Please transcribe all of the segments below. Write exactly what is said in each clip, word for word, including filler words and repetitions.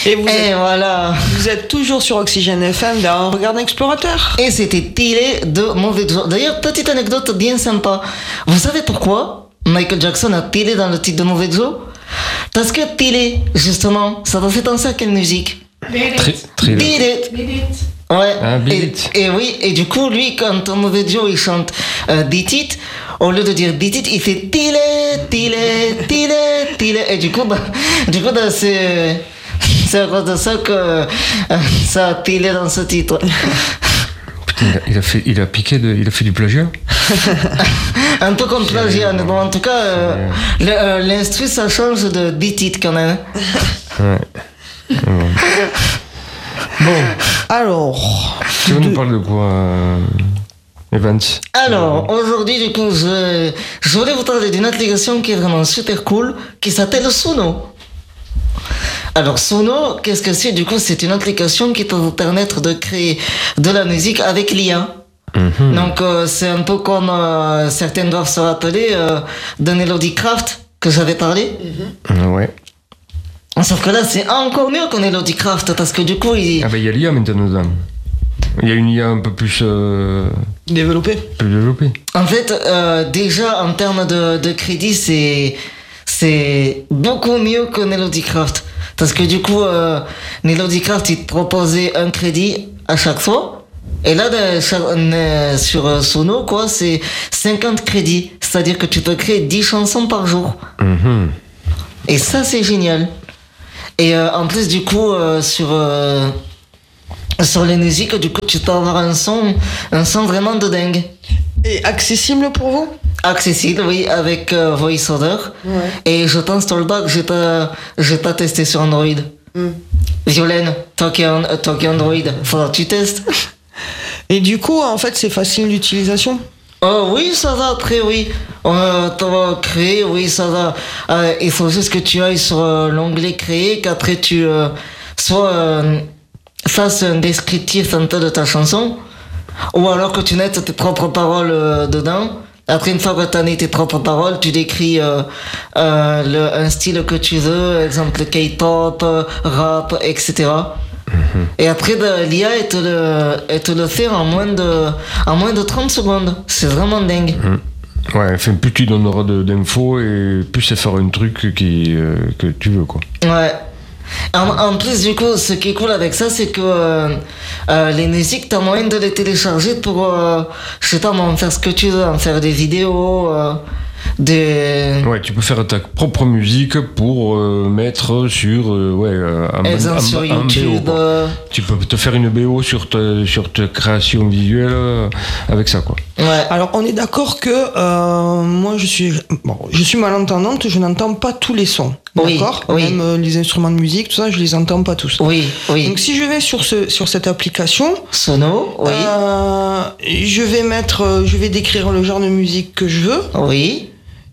Et vous Et êtes, voilà. vous êtes toujours sur Oxygène F M dans Regard Explorateur. Et c'était Tilé de Mauvais Joe. D'ailleurs, petite anecdote bien sympa. Vous savez pourquoi Michael Jackson a Tilé dans le titre de Mauvais Joe? Parce que Tilé, justement, ça doit faire penser à quelle musique? Très, très Beat It. Ouais. Ah, Beat et, It. et oui, et du coup, lui, quand Mauvais Joe il chante euh, Beat It, au lieu de dire Beat It, il fait Tilé, Tilé, Tilé, Tilé. Et du coup, bah, du coup, bah, c'est. C'est à cause de ça que euh, ça a Tilé dans ce titre. Putain, il a, il a fait, il a piqué, de, il a fait du plagiat. Un peu comme plagiat, mais bon, en tout cas, euh, le, euh, l'instru ça change de Beat It quand même. Ouais. Bon. Bon, Alors, tu veux nous parler de quoi, euh, Evans? Alors, aujourd'hui, du coup, je, je voulais vous parler d'une application qui est vraiment super cool, qui s'appelle Suno. Alors, Suno, qu'est-ce que c'est? Du coup, c'est une application qui peut vous permettre de créer de la musique avec l'I A. Mhm. Donc, euh, c'est un peu comme euh, certains doivent se rappeler euh, de Melody Craft que j'avais parlé. Ouais. Sauf que là, c'est encore mieux que Melody Craft parce que du coup, il... Ah ben il y a l'I A maintenant dedans. Il y a une I A un peu plus, euh, développé. plus développée. En fait, euh, déjà, en termes de, de crédit, c'est, c'est beaucoup mieux que Melody Craft. Parce que du coup, euh, Melody Craft, il te proposait un crédit à chaque fois. Et là, de, chaque- euh, sur euh, Suno, quoi, c'est cinquante crédits. C'est-à-dire que tu peux créer dix chansons par jour. Mhm. Et ça, c'est génial. Et euh, en plus, du coup, euh, sur, euh, sur les musiques, du coup, tu peux avoir un son, un son vraiment de dingue. Et accessible pour vous? Accessible, oui, avec euh, VoiceOver. Ouais. Et je t'installe pas que j'ai pas, j'ai pas testé sur Android. Mm. Violaine, toi qui, euh, toi qui Android, faudra que tu testes. Et du coup, en fait, c'est facile d'utilisation. Oh oui, ça va, après, oui. Euh, tu vas créer, oui, ça va. Euh, il faut juste que tu ailles sur euh, l'onglet créer, qu'après tu euh, soit euh, fasses un descriptif un peu de ta chanson, ou alors que tu mettes tes propres paroles euh, dedans. Après, une fois que tu as mis tes propres paroles, tu décris euh, euh, le, un style que tu veux, exemple K-pop, euh, rap, et cetera. Et après, de, l'I A, elle te, le, elle te le fait en moins de, en moins de trente secondes. C'est vraiment dingue. Ouais, enfin, plus tu donneras de- d'infos et plus c'est faire un truc qui, euh, que tu veux, quoi. Ouais. En, en plus, du coup, ce qui est cool avec ça, c'est que euh, euh, les musiques, t'as moyen de les télécharger pour, euh, je sais pas, moi, en faire ce que tu veux, en faire des vidéos, euh, des... Ouais, tu peux faire ta propre musique pour euh, mettre sur, euh, ouais, euh, un, Exemple un- sur un YouTube. B O, quoi. euh, Tu peux te faire une B O sur ta, sur ta création visuelle euh, avec ça, quoi. ouais. Alors, on est d'accord que euh, moi, je suis, bon, je suis malentendante, je n'entends pas tous les sons. Oui, D'accord. oui. Même euh, les instruments de musique, tout ça, je les entends pas tous. Oui, oui. Donc, si je vais sur ce, sur cette application, Sono, oui. euh, je vais mettre, euh, je vais décrire le genre de musique que je veux. Oui.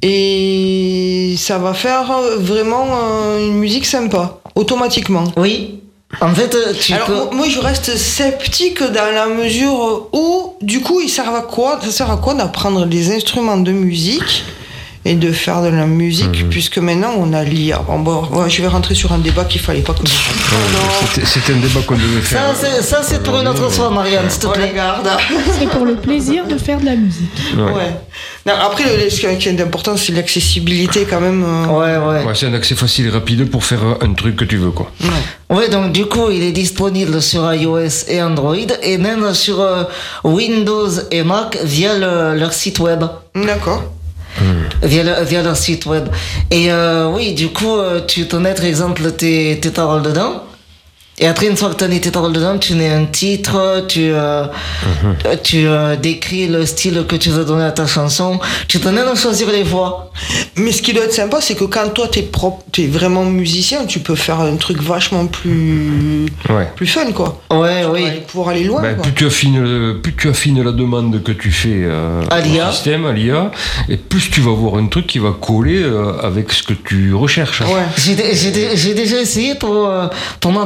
Et ça va faire euh, vraiment euh, une musique sympa, automatiquement. Oui. En fait, euh, tu Alors peux... moi, moi, je reste sceptique dans la mesure où du coup il sert à quoi ça sert à quoi d'apprendre des instruments de musique et de faire de la musique Mhm. puisque maintenant on a l'I A. Bon, bon, ouais, je vais rentrer sur un débat qu'il fallait pas que je rentre. C'était, c'était un débat qu'on devait faire. Ça, c'est, ça, c'est pour une autre fois, Marianne, s'il te On plaît. les garde. C'est pour le plaisir de faire de la musique. Ouais. Ouais. Non, après le, ce qui est important c'est l'accessibilité quand même. euh. Ouais, ouais. Ouais, c'est un accès facile et rapide pour faire un truc que tu veux, quoi. Ouais. Ouais, donc du coup, il est disponible sur iOS et Android et même sur euh, Windows et Mac via le- leur site web. D'accord. Via, le- via leur site web. Et euh, oui, du coup, euh, tu peux mettre, exemple, tes, tes paroles dedans. Et après, une fois que tu as mis tes paroles dedans, tu mets un titre, tu, euh, tu euh, décris le style que tu veux donner à ta chanson. Tu peux même choisir les voix. Mais ce qui doit être sympa, c'est que quand toi t'es propre, t'es vraiment musicien, tu peux faire un truc vachement plus, Ouais. plus fun quoi. Ouais, Pour oui. aller- Pour aller loin. Ben, quoi. plus tu affines, le- plus tu affines la demande que tu fais euh, À l'I A. au système, à l'I A, et plus tu vas avoir un truc qui va coller euh, avec ce que tu recherches. hein. Ouais. J'ai, dé- j'ai, dé- j'ai déjà essayé pour, euh, pour ma part, je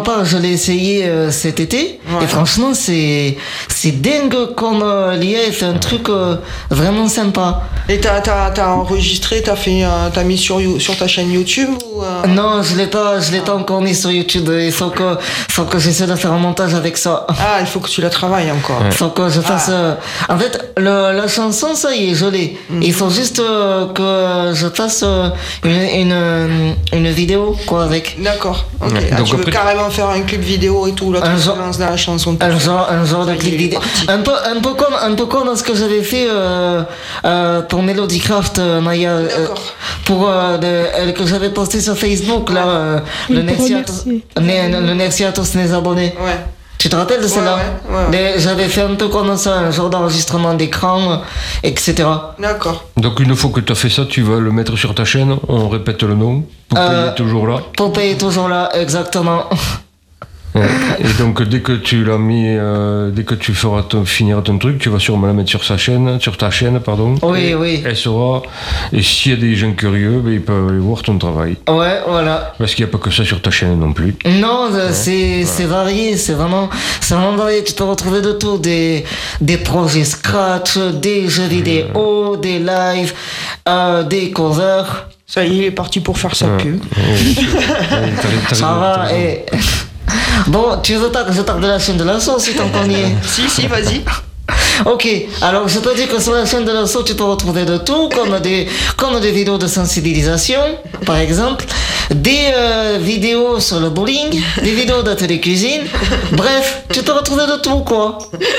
l'ai essayé euh, cet été. Ouais. Et franchement, c'est, c'est dingue comme euh, l'I A fait un truc euh, vraiment sympa. Et t'as, t'as, t'as enregistré, t'as fait, euh, t'as mis sur, You- sur ta chaîne YouTube ou euh... Non, je l'ai pas, je l'ai pas encore mis sur YouTube. Il faut que, faut que j'essaie de faire un montage avec ça. Ah, il faut que tu la travailles encore. Ouais. Faut que je fasse. Ah. euh, En fait, le, la chanson, ça y est, je l'ai. Mm. Il faut juste euh, que je fasse euh, une, une, une vidéo, quoi, avec. D'accord. Ok. Ouais. Ah, Donc tu veux après- carrément faire un clip vidéo et tout, là, Un tu te genre- lances dans la chanson. Un genre, un genre de Ça y est, clip il est vidéo. parti. Un peu, un peu comme, un peu comme ce que j'avais fait euh, euh, pour Melody Craft, euh, Maya, euh, D'accord. pour euh, le, le- que j'avais posté sur Facebook, là, euh, Oui, le pour merci à tous, remercier. le, le merci à tous les abonnés. Ouais. Tu te rappelles de celle-là? ouais, ouais, ouais. Les- J'avais fait un peu comme ça, un genre d'enregistrement d'écran, et cetera. D'accord. Donc une fois que tu as fait ça, tu vas le mettre sur ta chaîne, on répète le nom, Poupée Euh, est toujours là. Popeye est toujours là, exactement. Ouais. Et donc dès que tu l'as mis, euh, dès que tu feras ton, finiras ton truc, tu vas sûrement la mettre sur sa chaîne, sur ta chaîne, pardon. Oui, Et oui. Elle saura. Et s'il y a des gens curieux, ben, ils peuvent aller voir ton travail. Ouais, voilà. Parce qu'il n'y a pas que ça sur ta chaîne non plus. Non, euh, c'est c'est varié, c'est vraiment, c'est vraiment varié. Tu peux retrouver de tout, des, des projets scratch, des jeux vidéo, des lives, euh, des covers. Ça y est, il est parti pour faire sa Ouais. pub. Ouais, t'as- t'as Ça raison, va, t'as raison. et... Bon, tu veux pas que je parle de la chaîne de la sauce si t'en connais? Si, si, vas-y. Ok, alors je peux dire que sur la chaîne de la sauce, tu peux retrouver de tout, comme des, comme des vidéos de sensibilisation, par exemple, des euh, vidéos sur le bowling, des vidéos d'atelier cuisine, bref, tu peux retrouver de tout, quoi.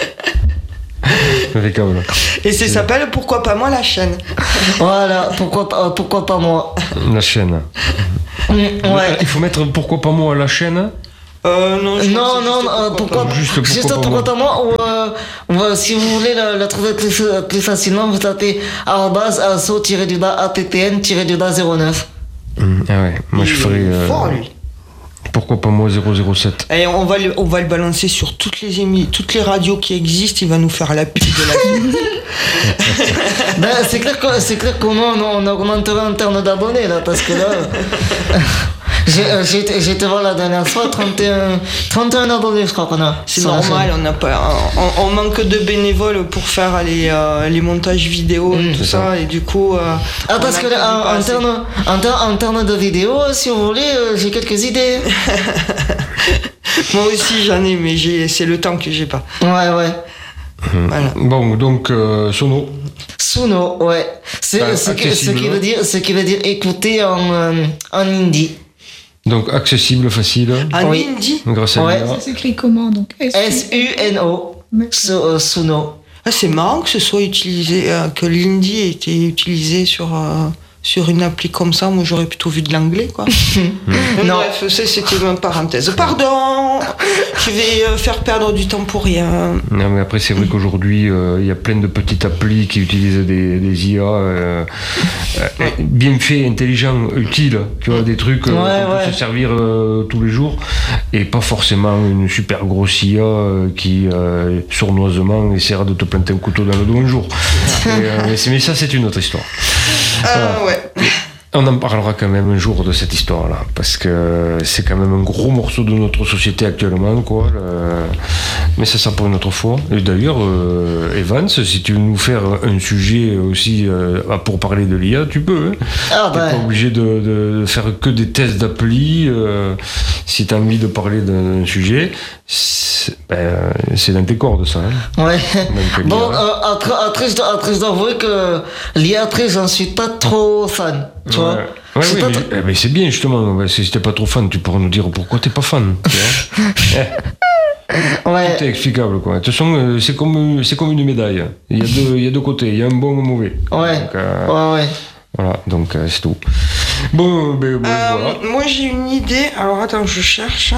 Impeccable. Et ça s'appelle Pourquoi pas moi la chaîne. Voilà, pourquoi, pas- euh, pourquoi pas moi? La chaîne. Mm, ouais. Il faut mettre pourquoi pas moi à la chaîne. Euh, non, je crois Non, que c'est non, juste euh, pourquoi, pas. Juste pourquoi juste pas pourquoi moi. pas moi, ou, euh, ou, euh, si vous voulez la, la trouver plus, plus facilement, vous tapez arrobase asso-du-bas appn-du-bas zéro neuf. Hum, Ah ouais, moi Il je est ferais. euh, fort, lui. Pourquoi pas moi zéro zéro sept. Et on va, le, on va le balancer sur toutes les, émi- toutes les radios qui existent. Il va nous faire la pub de la Ben, c'est clair que, c'est clair que moi, on, on augmentera en termes d'abonnés, là, parce que là, j'ai, euh, j'ai, été- j'ai été voir la dernière fois, trente et un, trente et un abonnés, je crois qu'on a. C'est sur la normal, chaîne. on, n'a pas, on, on manque de bénévoles pour faire les, euh, les montages vidéo et Mm, tout c'est ça, et du coup. euh, Ah, on parce que n'en là, produit pas en, en, assez. termes, en, ter- en termes de vidéos, si vous voulez, euh, j'ai quelques idées. Moi aussi j'en ai, mais j'ai, c'est le temps que j'ai pas. Ouais, ouais. Voilà. Bon, donc euh, Sono. Suno, ouais. C'est Ah, ce, qui, ce, accessible. qui veut dire, ce qui veut dire écouter en, euh, en indie. Donc accessible, facile, En Oui. indie. grâce à Ouais. l'I A. Ça s'écrit comment donc S U N O. Su- euh, Suno. Ah, c'est marrant que ce soit utilisé, euh, que l'indie ait été utilisé sur, euh, sur une appli comme ça. Moi j'aurais plutôt vu de l'anglais, quoi. Mais Non. bref, ça, c'était une parenthèse. Pardon, je vais euh, faire perdre du temps pour rien. Non, mais après, c'est vrai qu'aujourd'hui, euh, il y a plein de petites applis qui utilisent des, des I A euh, euh, bien faits, intelligents, utiles. Tu vois, des trucs euh, Ouais, qu'on peut ouais. se servir euh, tous les jours. Et pas forcément une super grosse I A euh, qui, euh, sournoisement, essaiera de te planter un couteau dans le dos un jour. Et, euh, mais, c'est- mais ça, c'est une autre histoire. Ah ouais. On en parlera quand même un jour de cette histoire-là, parce que c'est quand même un gros morceau de notre société actuellement, quoi. le- Mais ça, ça pour une autre fois. Et d'ailleurs, euh, Evans, si tu veux nous faire un sujet aussi euh, pour parler de l'I A, tu peux. Hein. Ah, T'es bah. pas obligé de, de- de faire que des tests d'appli. euh, si tu as envie de parler d'un d'un sujet, c'est ben, c'est dans tes cordes, ça. Hein. Ouais. Donc, Bon, l'I A. euh, après, après, je dois, après, je dois avouer que l'I A, après, j'en suis pas trop fan. Tu vois? Ouais, ouais, C'est oui, pas mais, tr- eh ben, c'est bien justement. Ben, si t'es pas trop fan, tu pourras nous dire pourquoi t'es pas fan. Tu vois. Ouais. Tout est explicable, quoi. De toute façon, euh, c'est comme, c'est comme une médaille. Il y a deux, il y a deux côtés. Il y a un bon et un mauvais. Ouais. Donc, euh, Ouais, ouais. voilà, donc euh, c'est tout. Bon, ben, ben, Euh, voilà. Moi j'ai une idée. Alors attends, je cherche.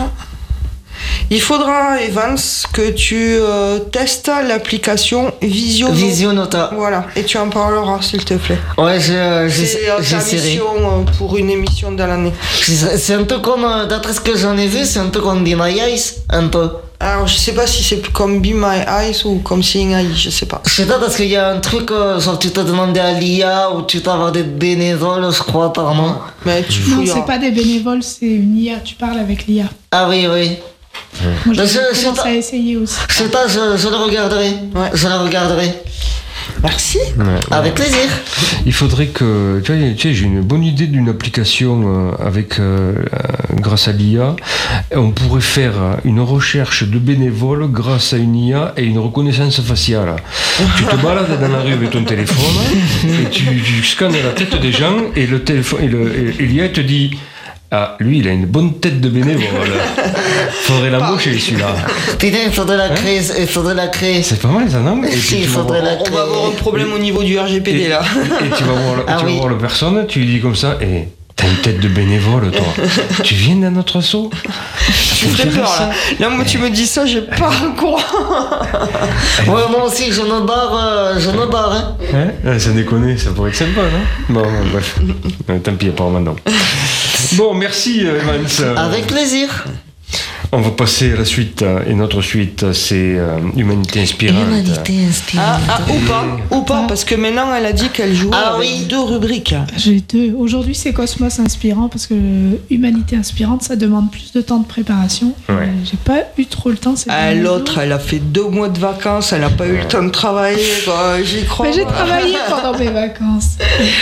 Il faudra, Evans, que tu euh, testes l'application Visio. Visionota. Voilà, et tu en parleras s'il te plaît. Ouais, j'ai, euh, j'ai, C'est euh, ta j'essaierai. mission euh, pour une émission dans l'année. C'est c'est un peu comme, euh, d'après ce que j'en ai vu, c'est un peu comme Be My Eyes, un peu. Alors je sais pas si c'est comme Be My Eyes ou comme Seeing Eye, je sais pas. Je sais pas, parce qu'il y a un truc, euh, genre tu te demandais à l'I A ou tu peux avoir des bénévoles, je crois, apparemment. Mais tu Non, fouilleras. c'est pas des bénévoles, c'est une I A. Tu parles avec l'I A. Ah oui, oui. Moi, je Mais c'est- c'est commence pas- à essayer aussi. C'est ça, je, je le regarderai. Ouais. Je le regarderai. Merci. Ouais, ouais. Avec plaisir. Il faudrait que, tu vois, tu sais, j'ai une bonne idée d'une application euh, avec, euh, euh, grâce à l'I A, on pourrait faire une recherche de bénévoles grâce à une I A et une reconnaissance faciale. Tu te balades dans la rue avec ton téléphone et tu, tu scannes la tête des gens et le téléphone et, le, et, et l'I A te dit. Ah, lui, il a une bonne tête de bénévole. Faudrait l'embaucher, celui-là. Putain, il faudrait la créer. Il faudrait la créer. C'est pas mal, ça, non? Et puis, Si, il tu vas faudrait voir- la On créer. va avoir un problème au niveau du R G P D et, là. et tu vas voir, le- Ah tu vas oui. voir la personne, tu lui dis comme ça, et t'as une tête de bénévole, toi. Tu viens dans notre assaut? Tu me fais peur là. Là, moi, tu me dis ça, j'ai pas un courant. Ouais, moi aussi, je me barre. euh, je me barre. Hein. Hein? Ah, ça déconne, ça pourrait être sympa, non? Bon, bon, bref. Euh, Tant pis, apparemment non. Bon, merci, euh, Evans. Avec plaisir. On va passer à la suite, euh, et notre suite, c'est euh, Humanité Inspirante. Humanité Ah, inspirante. ah, ou pas, ou pas, parce que maintenant, elle a dit qu'elle jouait Ah avec oui. deux rubriques. J'ai deux. Aujourd'hui, c'est Cosmos inspirant parce que Humanité inspirante, ça demande plus de temps de préparation. Ouais. Euh, J'ai pas eu trop le temps. ces Ah, derniers l'autre, jours. elle a fait deux mois de vacances, elle n'a pas eu le temps de travailler, quoi. J'y crois. Mais j'ai moi. travaillé pendant mes vacances.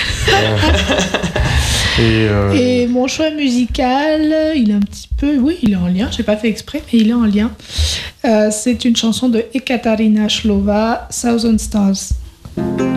Et, euh, Et mon choix musical, il est un petit peu, oui, il est en lien. J'ai pas fait exprès, mais il est en lien. Euh, c'est une chanson de Ekaterina Shlova, Thousand Stars.